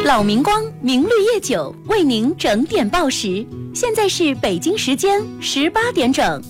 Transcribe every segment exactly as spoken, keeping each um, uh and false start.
老明光明绿叶酒为您整点报时，现在是北京时间十八点整。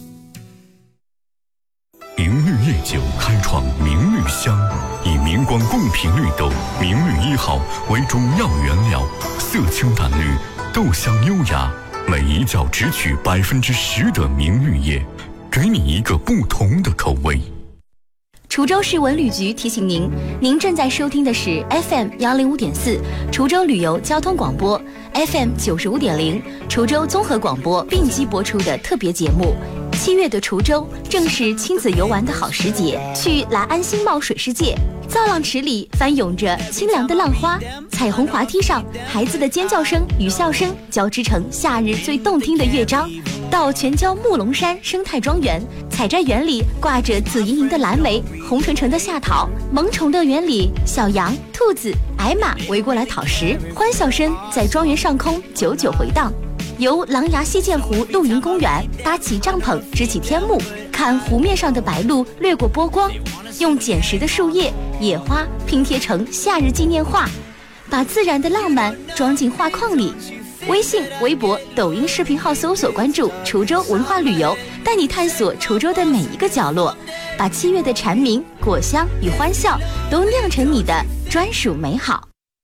明绿叶酒开创明绿香，以明光贡品绿豆明绿一号为主要原料，色清淡绿，豆香优雅，每一角只取百分之十的明绿叶，给你一个不同的口味。 滁州市文旅局提醒您，您正在收听的是 F M 幺零五点四滁州旅游交通广播 ，F M 九十五点零滁州综合广播并机播出的特别节目。七月的滁州正是亲子游玩的好时节，去来安新茂水世界，造浪池里翻涌着清凉的浪花，彩虹滑梯上孩子的尖叫声与笑声交织成夏日最动听的乐章。到全椒木龙山生态庄园，采摘园里挂着紫莹莹的蓝莓，红橙橙的夏桃，萌宠乐园里小羊、兔子、矮马围过来讨食，欢笑声在庄园上空久久回荡。游狼牙溪涧湖露营公园，搭起帐篷支起天幕，看湖面上的白鹭掠过波光，用捡拾的树叶、野花拼贴成夏日纪念画，把自然的浪漫装进画框里。微信、微博、抖音视频号搜索关注滁州文化旅游，带你探索滁州的每一个角落，把七月的蝉鸣、果香与欢笑都酿成你的专属美好。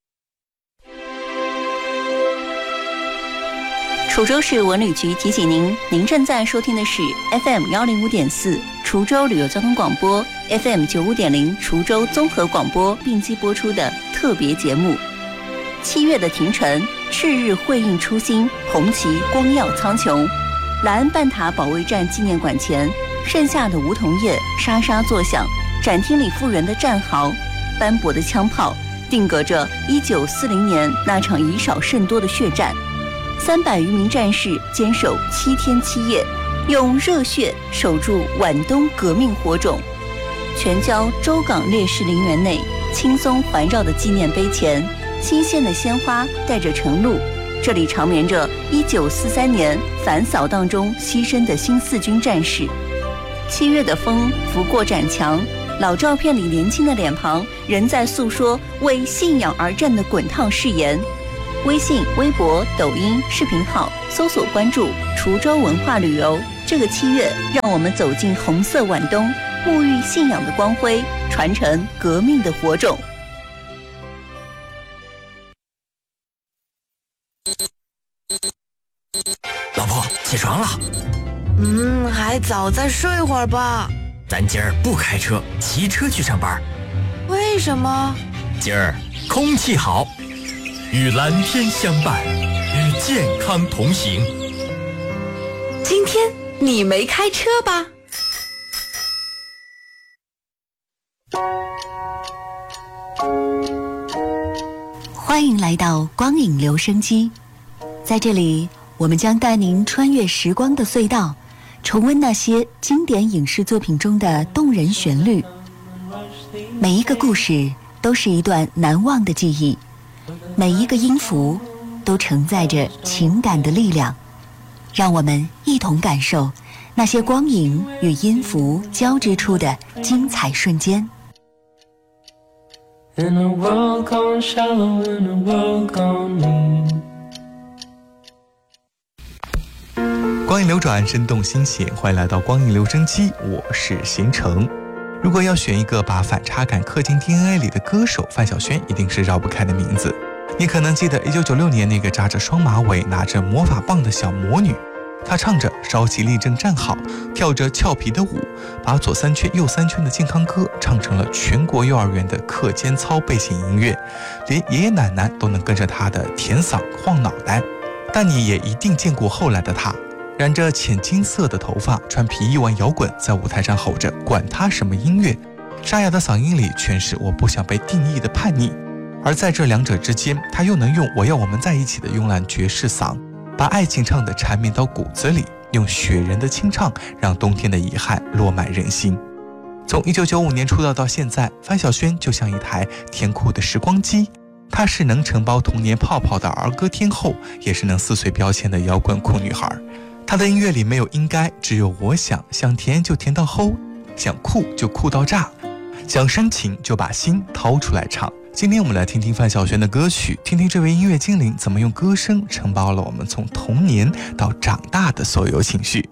滁州市文旅局提醒您，您正在收听的是 F M 幺零五点四滁州旅游交通广播 ，F M 九五点零滁州综合广播并机播出的特别节目。七月的庭晨，赤日辉映初心，红旗光耀苍穹。莱恩半塔保卫战纪念馆前，盛夏的梧桐叶沙沙作响，展厅里复原的战壕，斑驳的枪炮，定格着一九四零年那场以少胜多的血战。三百余名战士坚守七天七夜，用热血守住皖东革命火种。全椒州港烈士陵园内，青松环绕的纪念碑前，新鲜的鲜花带着晨露，这里长眠着一九四三年反扫荡中牺牲的新四军战士。七月的风拂过展墙，老照片里年轻的脸庞仍在诉说为信仰而战的滚烫誓言。微信、微博、抖音视频号搜索关注滁州文化旅游。这个七月，让我们走进红色皖东，沐浴信仰的光辉，传承革命的火种。 老婆，起床了。 嗯，还早，再睡会儿吧。 咱今儿不开车，骑车去上班。 为什么？ 今儿空气好，与蓝天相伴，与健康同行。 今天你没开车吧？ 欢迎来到光影留声机，在这里我们将带您穿越时光的隧道，重温那些经典影视作品中的动人旋律。每一个故事都是一段难忘的记忆，每一个音符都承载着情感的力量。让我们一同感受那些光影与音符交织出的精彩瞬间。 In a world gone shallow, in a world gone mean。 光影流转，生动新鲜，欢迎来到光影留声机，我是邢成。如果要选一个把反差感刻进 D N A 里的歌手，范晓萱一定是绕不开的名字。你可能记得一九九六年那个扎着双马尾、拿着魔法棒的小魔女，她唱着稍息立正站好，跳着俏皮的舞，把左三圈右三圈的健康歌唱成了全国幼儿园的课间操背景音乐，连爷爷奶奶都能跟着她的甜嗓晃脑袋。但你也一定见过后来的她，染着浅金色的头发，穿皮衣玩摇滚，在舞台上吼着管他什么音乐，沙哑的嗓音里全是我不想被定义的叛逆。而在这两者之间，他又能用我要我们在一起的慵懒爵士嗓，把爱情唱得缠绵到骨子里，用雪人的清唱让冬天的遗憾落满人心。从一九九五年出道到现在，范晓萱就像一台甜酷的时光机，她是能承包童年泡泡的儿歌天后，也是能撕碎标签的摇滚酷女孩。她的音乐里没有应该，只有我想，想甜就甜到齁，想酷就酷到炸，想深情就把心掏出来唱， 今天我们来听听范晓萱的歌曲，听听这位音乐精灵怎么用歌声承包了我们从童年到长大的所有情绪。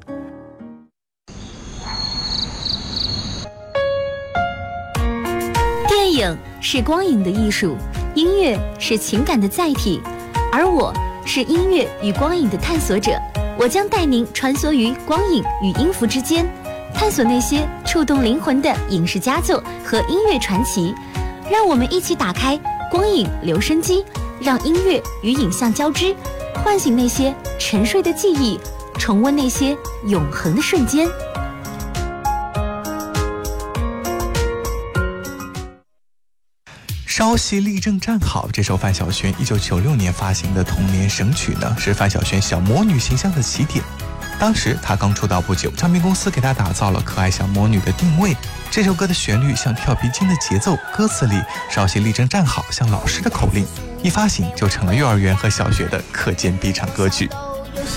电影是光影的艺术，音乐是情感的载体，而我是音乐与光影的探索者。我将带您穿梭于光影与音符之间，探索那些触动灵魂的影视佳作和音乐传奇。让我们一起打开光影留声机，让音乐与影像交织，唤醒那些沉睡的记忆，重温那些永恒的瞬间。 稍息立正站好，这首范晓萱一九九六年发行的童年神曲呢，是范晓萱小魔女形象的起点。当时她刚出道不久，唱片公司给她打造了可爱小魔女的定位。这首歌的旋律像跳皮筋的节奏，歌词里稍息立正站好像老师的口令，一发行就成了幼儿园和小学的课间必唱歌曲。